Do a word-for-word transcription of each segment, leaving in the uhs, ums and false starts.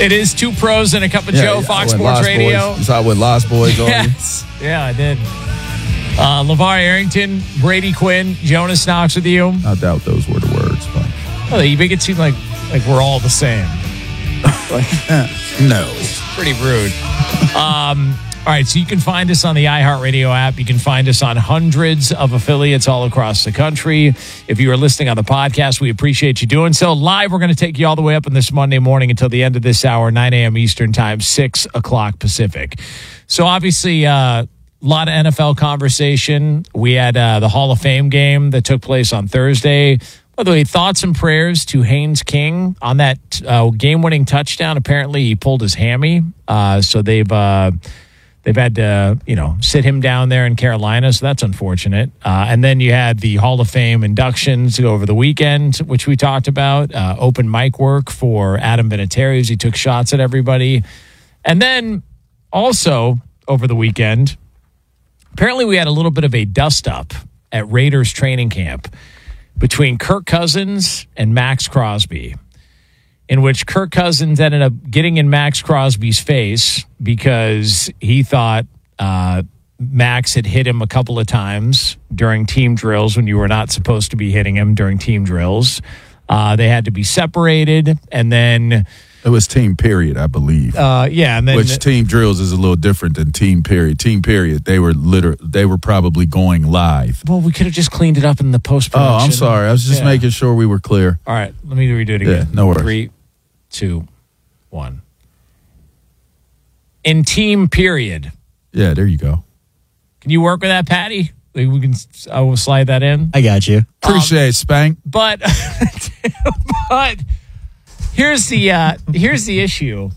It is Two Pros and a Cup of Yeah, Joe, yeah, Fox when Sports Lost Radio. Boys, you saw when Lost Boys on you? Yes. Yeah, I did. Uh, LeVar Arrington, Brady Quinn, Jonas Knox with you. I doubt those were the words. But. Oh, you make it seem like, like we're all the same. Like, no. Pretty rude. Um, all right, so you can find us on the iHeartRadio app. You can find us on hundreds of affiliates all across the country. If you are listening on the podcast, we appreciate you doing so. Live, we're going to take you all the way up on this Monday morning until the end of this hour, nine a.m. Eastern time, six o'clock Pacific. So obviously, uh, a lot of N F L conversation. We had uh, the Hall of Fame game that took place on Thursday. By the way, thoughts and prayers to Haynes King on that uh, game-winning touchdown. Apparently, he pulled his hammy, uh, so they've uh, they've had to you know sit him down there in Carolina. So that's unfortunate. Uh, and then you had the Hall of Fame inductions over the weekend, which we talked about. Uh, open mic work for Adam Vinatieri as he took shots at everybody, and then also over the weekend, apparently we had a little bit of a dust-up at Raiders training camp between Kirk Cousins and Max Crosby, in which Kirk Cousins ended up getting in Max Crosby's face because he thought uh, Max had hit him a couple of times during team drills when you were not supposed to be hitting him during team drills. Uh, they had to be separated, and then... It was team period, I believe. Uh, yeah, and then... Which team drills is a little different than team period. Team period, they were liter- They were probably going live. Well, we could have just cleaned it up in the post-production. Oh, I'm sorry. I was just yeah. making making sure we were clear. All right, let me redo it again. Yeah, no worries. Three, two, one. In team period. Yeah, there you go. Can you work with that, Patty? We we can. I will slide that in. I got you. Appreciate it, Spank. But, but here's the uh, here's the issue.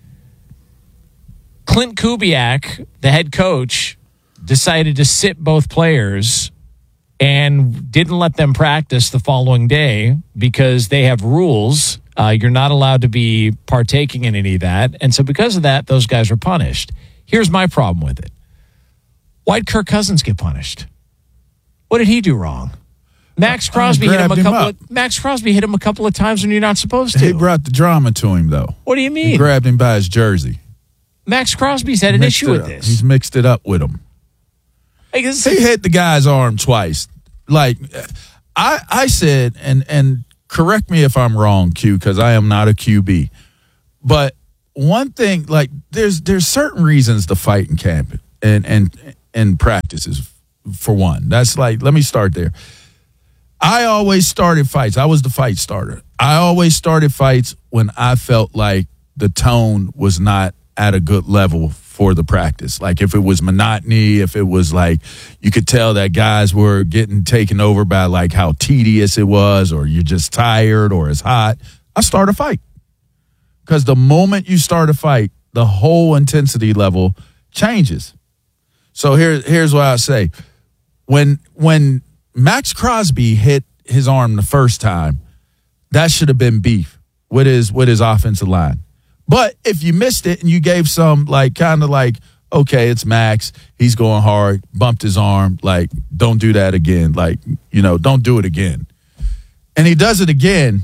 Clint Kubiak, the head coach, decided to sit both players and didn't let them practice the following day because they have rules. Uh, you're not allowed to be partaking in any of that. And so because of that, those guys were punished. Here's my problem with it. Why'd Kirk Cousins get punished? What did he do wrong? Max Crosby hit him a him couple up. of, Max Crosby hit him a couple of times when you're not supposed to. He brought the drama to him, though. What do you mean? He grabbed him by his jersey. Max Crosby's had an Mixed issue it with up. this. He's mixed it up with him. Like, this- He hit the guy's arm twice. Like, I I said, and and correct me if I'm wrong, Q, because I am not a Q B. But one thing, like, there's there's certain reasons to fight in camp and and and practices. For one, that's like, let me start there. I always started fights. I was the fight starter. I always started fights when I felt like the tone was not at a good level for the practice. Like if it was monotony, if it was like you could tell that guys were getting taken over by like how tedious it was, or you're just tired or it's hot, I start a fight. Because the moment you start a fight, the whole intensity level changes. So here, here's what I say. When when Max Crosby hit his arm the first time, that should have been beef with his with his offensive line. But if you missed it and you gave some like kind of like, okay, it's Max, he's going hard, bumped his arm, like don't do that again, like, you know, don't do it again. And he does it again.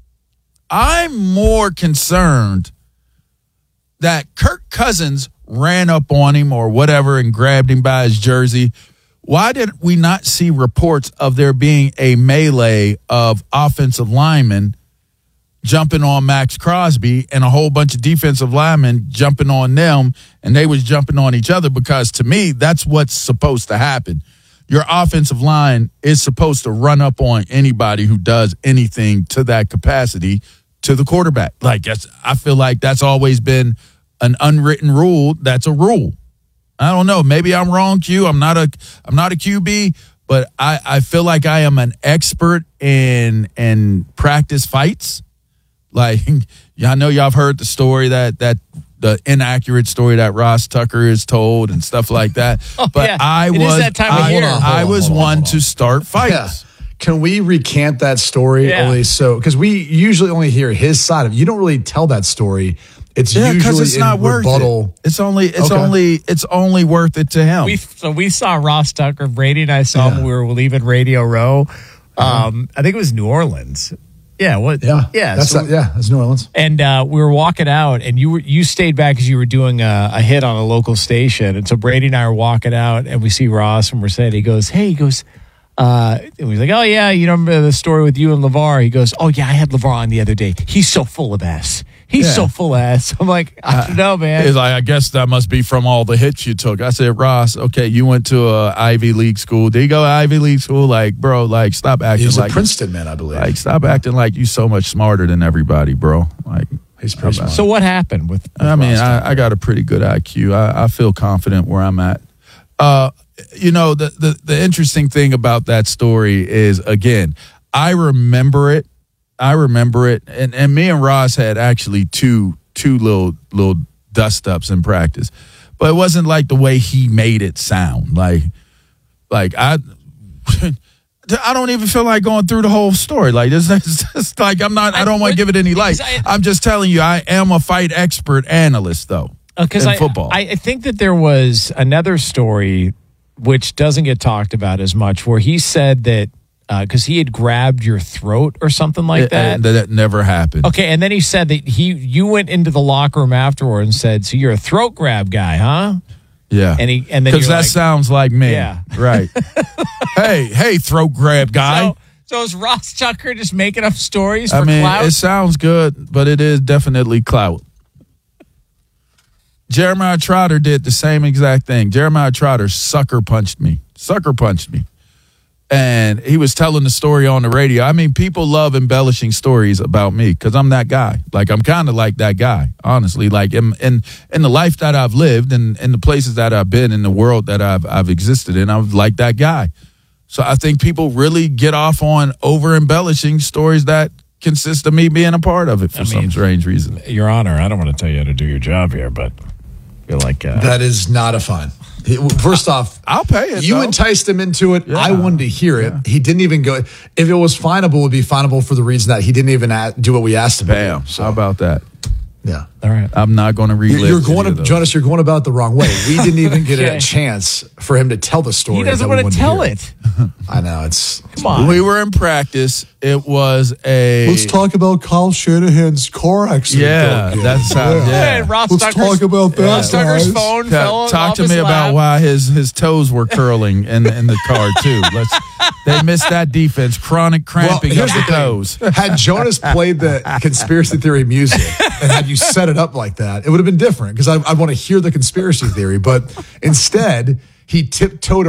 I'm more concerned that Kirk Cousins ran up on him or whatever and grabbed him by his jersey. Why did we not see reports of there being a melee of offensive linemen jumping on Max Crosby and a whole bunch of defensive linemen jumping on them, and they was jumping on each other? Because to me, that's what's supposed to happen. Your offensive line is supposed to run up on anybody who does anything to that capacity to the quarterback. Like, that's, I feel like that's always been an unwritten rule. That's a rule. I don't know. Maybe I'm wrong, Q. I'm not a I'm not a Q B, but I, I feel like I am an expert in in practice fights. Like, y'all know y'all have heard the story that that the inaccurate story that Ross Tucker is told and stuff like that. Oh, but yeah. I It was is that time of I, year. I was Hold on, hold on, one hold on. to start fights. Yeah. Can we recant that story? Yeah. Only so because we usually only hear his side of it. You don't really tell that story. It's Yeah, because usually it's in not worth rebuttal. it. It's only it's Okay. only it's only worth it to him. we so we saw Ross Tucker, Brady and I saw him Yeah. when we were leaving Radio Row. Um, I think it was New Orleans. Yeah, what? Yeah, yeah, that's so- that, yeah, that's New Orleans. And uh, we were walking out, and you were you stayed back because you were doing a, a hit on a local station. And so Brady and I are walking out, and we see Ross, and we're saying, he goes, "Hey," he goes, uh, and we're like, "Oh yeah, you remember the story with you and LeVar?" He goes, "Oh yeah, I had LeVar on the other day. He's so full of ass. He's Yeah. so full of ass." I'm like, I don't know, man. He's like, I guess that must be from all the hits you took. I said, Ross, okay, you went to a Ivy League school. Did you go to Ivy League school? Like, bro, like, stop acting He's like a Princeton man, I believe. like, stop acting like you so much smarter than everybody, bro. Like, He's pretty smart. So what happened with? with I mean, Ross? I, I got a pretty good I Q. I, I feel confident where I'm at. Uh, you know, the, the the interesting thing about that story is, again, I remember it. I remember it, and and me and Ross had actually two two little little dust ups in practice, but it wasn't like the way he made it sound. Like, like I. I don't even feel like going through the whole story. Like this, it's just like I'm not. I don't want to give it any light. I- I'm just telling you, I am a fight expert analyst, though. Because in I, football. I I think that there was another story which doesn't get talked about as much, where he said that because he had grabbed your throat or something like It- that. and that never happened. Okay, and then he said that he you went into the locker room afterward and said, "So you're a throat grab guy, huh?" Yeah, And he and then because you're that like, sounds like me. Yeah. Right. hey, hey, throat grab guy. So, so is Ross Tucker just making up stories for I mean, clout? it sounds good, but it is definitely clout. Jeremiah Trotter did the same exact thing. Jeremiah Trotter sucker punched me. Sucker punched me. And he was telling the story on the radio. I mean, people love embellishing stories about me because I'm that guy. Like, I'm kind of like that guy, honestly. Like, in, in in the life that I've lived and in the places that I've been, in the world that I've I've existed in, I'm like that guy. So I think people really get off on over embellishing stories that consist of me being a part of it for I some mean, strange reason. Your Honor, I don't want to tell you how to do your job here, but I feel like uh, That is not a fine. He- First off, I'll pay it. you though. enticed him into it. Yeah. I wanted to hear it. He didn't even go. If it was finable, it would be finable for the reason that he didn't even a- do what we asked him Bam. to do. So, How about that? yeah. all right. I'm not going to relive. You're, you're going any of to, those. Jonas, you're going about it the wrong way. We didn't even get Okay. a chance for him to tell the story. He doesn't that we want to wanted tell hear. it. I know. It's. Come on. We were in practice. It was a. Let's talk about Kyle Shanahan's car accident. Yeah, though, that sounds. Hey, Yeah. Ross Let's Tucker's, talk about that, Ross Tucker's guys. phone Ta- fell Talk off to his me about lap. why his his toes were curling in in the car too. Let's. They missed that defense. Chronic cramping here's of the the thing. toes. Had Jonas played the conspiracy theory music and had you set it up like that, it would have been different because I, I want to hear the conspiracy theory. But instead, he tiptoed